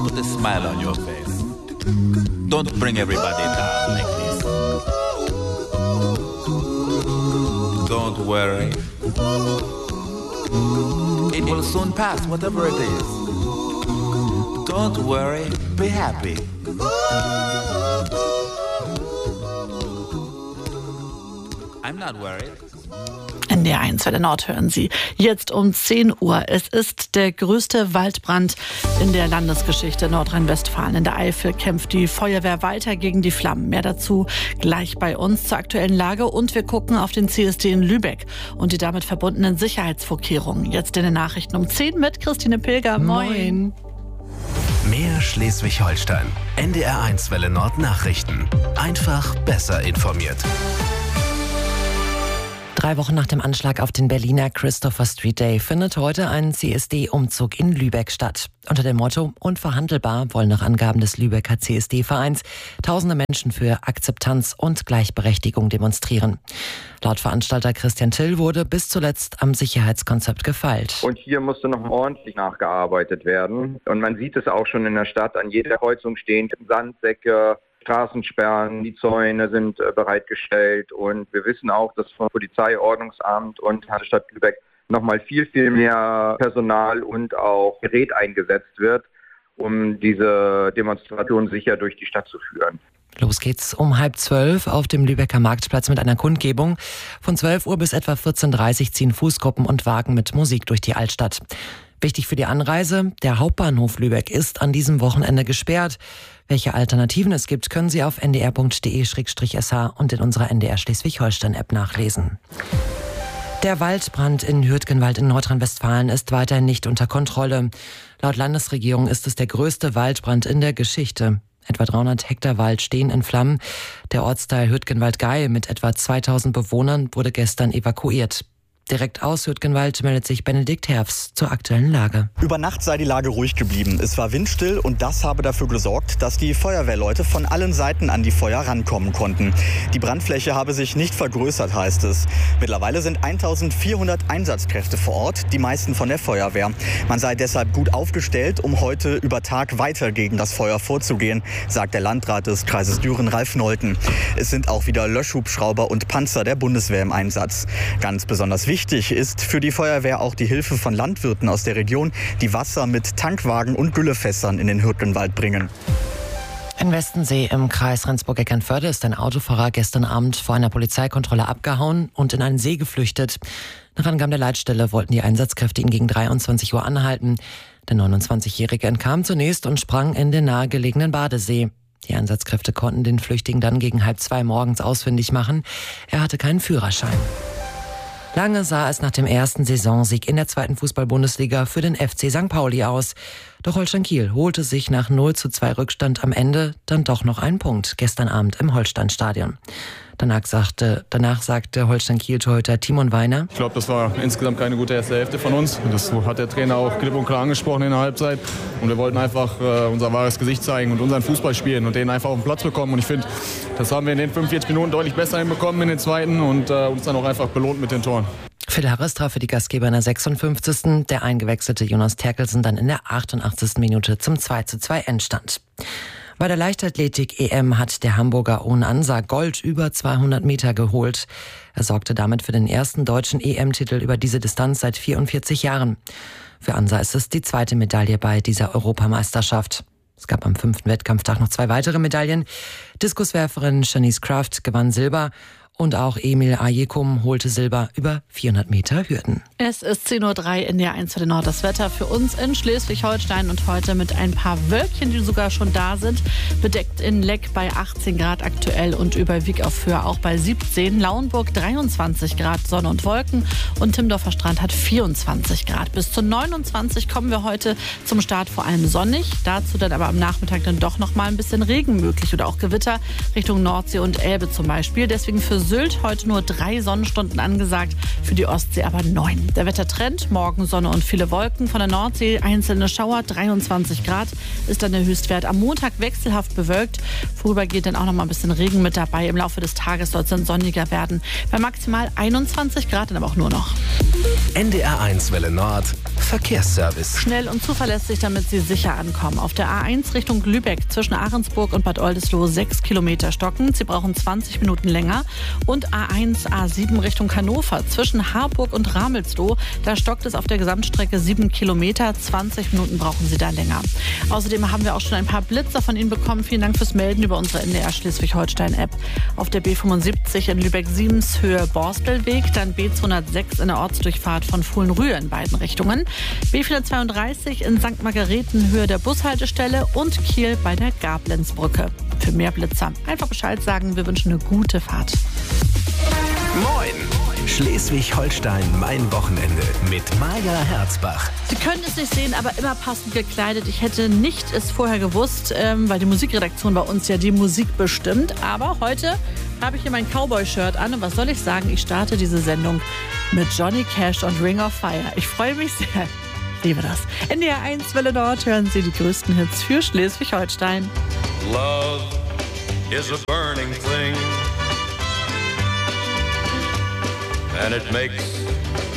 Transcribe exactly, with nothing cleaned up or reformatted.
Put a smile on your face. Don't bring everybody down like this. Don't worry. It will soon pass, whatever it is. Don't worry, be happy. I'm not worried. N D R eins Welle Nord hören Sie. Jetzt um zehn Uhr. Es ist der größte Waldbrand in der Landesgeschichte Nordrhein-Westfalen. In der Eifel kämpft die Feuerwehr weiter gegen die Flammen. Mehr dazu gleich bei uns zur aktuellen Lage. Und wir gucken auf den C S D in Lübeck und die damit verbundenen Sicherheitsvorkehrungen. Jetzt in den Nachrichten um zehn mit Christine Pilger. Moin. Mehr Schleswig-Holstein. N D R eins Welle Nord Nachrichten. Einfach besser informiert. Drei Wochen nach dem Anschlag auf den Berliner Christopher Street Day findet heute ein C S D-Umzug in Lübeck statt. Unter dem Motto Unverhandelbar wollen nach Angaben des Lübecker C S D-Vereins tausende Menschen für Akzeptanz und Gleichberechtigung demonstrieren. Laut Veranstalter Christian Till wurde bis zuletzt am Sicherheitskonzept gefeilt. Und hier musste noch ordentlich nachgearbeitet werden. Und man sieht es auch schon in der Stadt, an jeder Kreuzung stehen Sandsäcke, Straßensperren, die Zäune sind äh, bereitgestellt und wir wissen auch, dass von Polizei, Ordnungsamt und Stadt Lübeck nochmal viel, viel mehr Personal und auch Gerät eingesetzt wird, um diese Demonstration sicher durch die Stadt zu führen. Los geht's um halb zwölf auf dem Lübecker Marktplatz mit einer Kundgebung. Von zwölf Uhr bis etwa vierzehn Uhr dreißig ziehen Fußgruppen und Wagen mit Musik durch die Altstadt. Wichtig für die Anreise, der Hauptbahnhof Lübeck ist an diesem Wochenende gesperrt. Welche Alternativen es gibt, können Sie auf n d r punkt d e slash s h und in unserer N D R Schleswig-Holstein-App nachlesen. Der Waldbrand in Hürtgenwald in Nordrhein-Westfalen ist weiterhin nicht unter Kontrolle. Laut Landesregierung ist es der größte Waldbrand in der Geschichte. Etwa dreihundert Hektar Wald stehen in Flammen. Der Ortsteil Hürtgenwald-Gaie mit etwa zweitausend Bewohnern wurde gestern evakuiert. Direkt aus Hürtgenwald meldet sich Benedikt Herfs zur aktuellen Lage. Über Nacht sei die Lage ruhig geblieben. Es war windstill und das habe dafür gesorgt, dass die Feuerwehrleute von allen Seiten an die Feuer rankommen konnten. Die Brandfläche habe sich nicht vergrößert, heißt es. Mittlerweile sind eintausendvierhundert Einsatzkräfte vor Ort, die meisten von der Feuerwehr. Man sei deshalb gut aufgestellt, um heute über Tag weiter gegen das Feuer vorzugehen, sagt der Landrat des Kreises Düren, Ralf Nolten. Es sind auch wieder Löschhubschrauber und Panzer der Bundeswehr im Einsatz. Ganz besonders wichtig Wichtig ist für die Feuerwehr auch die Hilfe von Landwirten aus der Region, die Wasser mit Tankwagen und Güllefässern in den Hürtgenwald bringen. In Westensee im Kreis Rendsburg-Eckernförde ist ein Autofahrer gestern Abend vor einer Polizeikontrolle abgehauen und in einen See geflüchtet. Nach Angaben der Leitstelle wollten die Einsatzkräfte ihn gegen dreiundzwanzig Uhr anhalten. Der neunundzwanzigjährige entkam zunächst und sprang in den nahegelegenen Badesee. Die Einsatzkräfte konnten den Flüchtigen dann gegen halb zwei morgens ausfindig machen. Er hatte keinen Führerschein. Lange sah es nach dem ersten Saisonsieg in der zweiten Fußball-Bundesliga für den F C Sankt Pauli aus. Doch Holstein Kiel holte sich nach null zu zwei Rückstand am Ende dann doch noch einen Punkt, gestern Abend im Holsteinstadion. Danach sagte, danach sagte Holstein Kiel-Torhüter Timon Weiner: Ich glaube, das war insgesamt keine gute erste Hälfte von uns. Das hat der Trainer auch klipp und klar angesprochen in der Halbzeit. Und wir wollten einfach äh, unser wahres Gesicht zeigen und unseren Fußball spielen und den einfach auf den Platz bekommen. Und ich finde, das haben wir in den fünfundvierzig Minuten deutlich besser hinbekommen in den zweiten und äh, uns dann auch einfach belohnt mit den Toren. Phil Harris traf für die Gastgeber in der sechsundfünfzigsten Der eingewechselte Jonas Terkelsen dann in der achtundachtzigsten Minute zum zwei zu zwei Endstand. Bei der Leichtathletik-E M hat der Hamburger Ohn Ansa Gold über zweihundert Meter geholt. Er sorgte damit für den ersten deutschen E M-Titel über diese Distanz seit vierundvierzig Jahren. Für Ansa ist es die zweite Medaille bei dieser Europameisterschaft. Es gab am fünften Wettkampftag noch zwei weitere Medaillen. Diskuswerferin Shanice Kraft gewann Silber. Und auch Emil Ajekum holte Silber über vierhundert Meter Hürden. Es ist zehn Uhr drei in der eins für den Nord. Das Wetter für uns in Schleswig-Holstein und heute mit ein paar Wölkchen, die sogar schon da sind. Bedeckt in Leck bei achtzehn Grad aktuell und über Wieg auf Föhr auch bei siebzehn. Lauenburg dreiundzwanzig Grad, Sonne und Wolken. Und Timmendorfer Strand hat vierundzwanzig Grad. Bis zu neunundzwanzig kommen wir heute zum Start vor allem sonnig. Dazu dann aber am Nachmittag dann doch noch mal ein bisschen Regen möglich oder auch Gewitter Richtung Nordsee und Elbe zum Beispiel. Deswegen für Sylt heute nur drei Sonnenstunden angesagt, für die Ostsee aber neun. Der Wettertrend, morgen Sonne und viele Wolken. Von der Nordsee einzelne Schauer, dreiundzwanzig Grad ist dann der Höchstwert. Am Montag wechselhaft bewölkt, vorübergehend dann auch noch mal ein bisschen Regen mit dabei. Im Laufe des Tages soll es dann sonniger werden. Bei maximal einundzwanzig Grad, dann aber auch nur noch. N D R eins Welle Nord Verkehrsservice. Schnell und zuverlässig, damit Sie sicher ankommen. Auf der A eins Richtung Lübeck zwischen Ahrensburg und Bad Oldesloe sechs Kilometer stocken. Sie brauchen zwanzig Minuten länger. Und A eins, A sieben Richtung Hannover zwischen Harburg und Ramelsloh. Da stockt es auf der Gesamtstrecke sieben Kilometer. zwanzig Minuten brauchen Sie da länger. Außerdem haben wir auch schon ein paar Blitzer von Ihnen bekommen. Vielen Dank fürs Melden über unsere N D R Schleswig-Holstein-App. Auf der B fünfundsiebzig in Lübeck-Siemens Höhe Borstelweg. Dann B zweihundertsechs in der Ortsdurchfahrt von Fuhlenrühe in beiden Richtungen. B vierhundertzweiunddreißig in Sankt Margareten Höhe der Bushaltestelle und Kiel bei der Gablenzbrücke. Für mehr Blitzer einfach Bescheid sagen. Wir wünschen eine gute Fahrt. Moin! Schleswig-Holstein, mein Wochenende mit Maja Herzbach. Sie können es nicht sehen, aber immer passend gekleidet. Ich hätte nicht es vorher gewusst, ähm, weil die Musikredaktion bei uns ja die Musik bestimmt. Aber heute habe ich hier mein Cowboy-Shirt an. Und was soll ich sagen? Ich starte diese Sendung mit Johnny Cash und Ring of Fire. Ich freue mich sehr. Ich liebe das. N D R eins Welle Nord hören Sie die größten Hits für Schleswig-Holstein. Love is a burning thing, and it makes